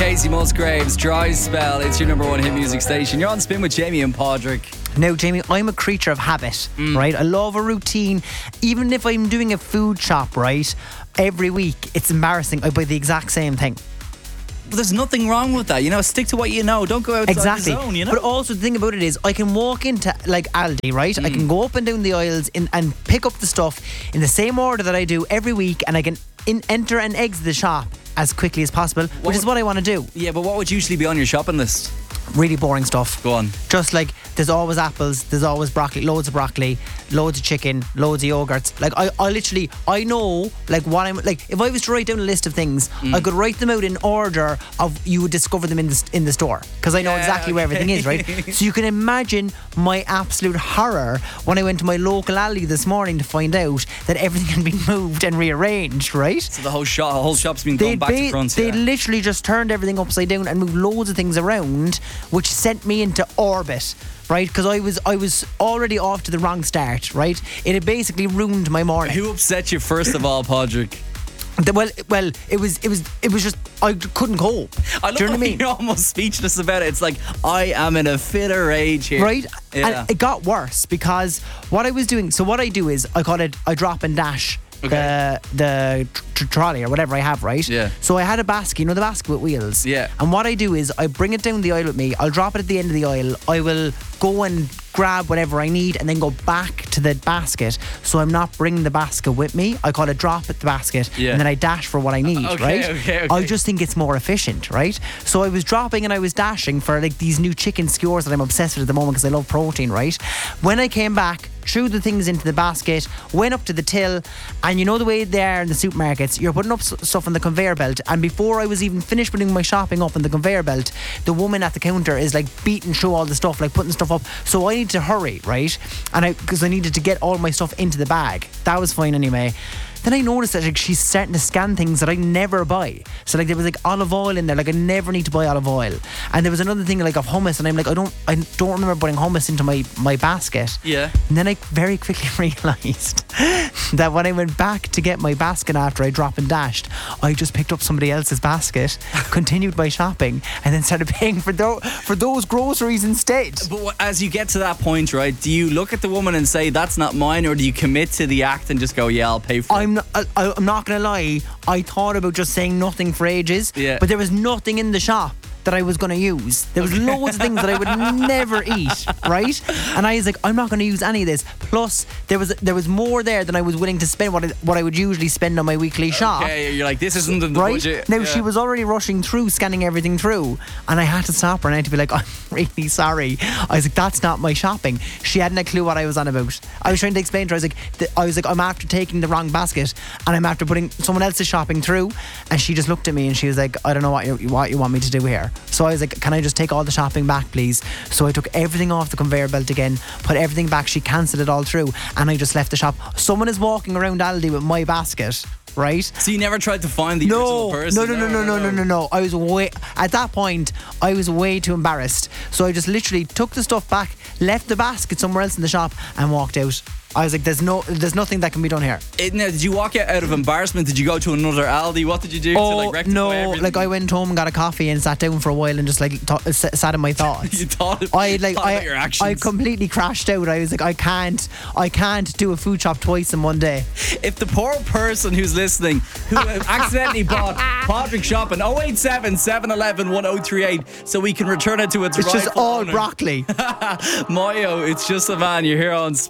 Casey Musgraves, Dry Spell. It's your number one hit music station. You're on Spin with Jamie and Padraig. Now, Jamie, I'm a creature of habit, right? I love a routine. Even if I'm doing a food shop, right, every week, it's embarrassing. I buy the exact same thing. But there's nothing wrong with that. Stick to what you know. Don't go outside Exactly. the zone, But also the thing about it is I can walk into like Aldi, right? I can go up and down the aisles and pick up the stuff in the same order that I do every week, and I can enter and exit the shop as quickly as possible, which is what I want to do. Yeah, but what would usually be on your shopping list? Really boring stuff. Go on. Just like there's always apples, there's always broccoli, loads of chicken, loads of yogurts. Like I know like what I'm like. If I was to write down a list of things, I could write them out in order of you would discover them in the store, because I know exactly where everything is, right? So you can imagine my absolute horror when I went to my local Aldi this morning to find out that everything had been moved and rearranged, right? So the whole shop's been gone back to front. They literally just turned everything upside down and moved loads of things around, which sent me into orbit, right? Because I was already off to the wrong start, right? It had basically ruined my morning. Who upset you first of all, Padraig? Well, it was just I couldn't cope. I love Do you know what I mean? You're almost speechless about it. It's like I am in a fit of rage here, right? Yeah. And it got worse because what I was doing. So what I do is I drop and dash. Okay. The trolley or whatever I have, right? Yeah. So I had a basket, the basket with wheels. Yeah. And what I do is I bring it down the aisle with me. I'll drop it at the end of the aisle. I will go and grab whatever I need and then go back to the basket. So I'm not bringing the basket with me. I call it drop at the basket, and then I dash for what I need, right? Okay. I just think it's more efficient, right? So I was dropping and I was dashing for like these new chicken skewers that I'm obsessed with at the moment because I love protein, right? When I came back, threw the things into the basket, went up to the till, and you know the way they are in the supermarkets, you're putting up stuff on the conveyor belt, and before I was even finished putting my shopping up on the conveyor belt, the woman at the counter is like beating through all the stuff, like putting stuff up. So I need to hurry, right? And because I needed to get all my stuff into the bag. That was fine anyway. Then I noticed that like she's starting to scan things that I never buy. So like there was like olive oil in there, like I never need to buy olive oil. And there was another thing like of hummus, and I'm like I don't remember putting hummus into my basket. Yeah. And then I very quickly realised that when I went back to get my basket after I dropped and dashed, I just picked up somebody else's basket, continued my shopping, and then started paying for those groceries instead. But as you get to that point, right, do you look at the woman and say that's not mine, or do you commit to the act and just go, yeah, I'll pay for it? I'm not going to lie, I thought about just saying nothing for ages, but there was nothing in the shop that I was going to use. There was loads of things that I would never eat, right? And I was like, I'm not going to use any of this. Plus, there was more there than I was willing to spend what I would usually spend on my weekly shop. Okay, you're like, this isn't in the right? budget. Now, she was already rushing through, scanning everything through, and I had to stop her and I had to be like, I'm really sorry. I was like, that's not my shopping. She hadn't a clue what I was on about. I was trying to explain to her, I was like, I'm after taking the wrong basket and I'm after putting someone else's shopping through, and she just looked at me and she was like, I don't know what you want me to do here. So I was like, can I just take all the shopping back, please? So I took everything off the conveyor belt again, put everything back. She cancelled it all through, and I just left the shop. Someone is walking around Aldi with my basket, right? So you never tried to find the original person? No. At that point, I was way too embarrassed. So I just literally took the stuff back, left the basket somewhere else in the shop, and walked out. I was like, there's nothing that can be done here. Now, did you walk out of embarrassment? Did you go to another Aldi? What did you do to rectify everything? Like I went home and got a coffee and sat down for a while and just like sat in my thoughts. You thought about your actions. I completely crashed out. I was like, I can't do a food shop twice in one day. If the poor person who's listening who accidentally bought Padraig shopping 087 711 1038 so we can return it to its It's rightful just all owner. broccoli. Mayo, it's just a van. You're here on